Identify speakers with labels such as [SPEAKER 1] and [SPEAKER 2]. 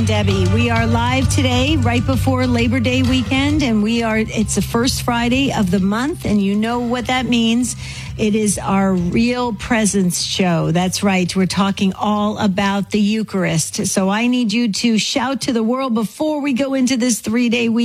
[SPEAKER 1] and Debbie. We are live today, right before Labor Day weekend, and it's the first Friday of the month, and you know what that means. It is our Real Presence show. That's right. We're talking all about the Eucharist. So I need you to shout to the world before we go into this 3-day week.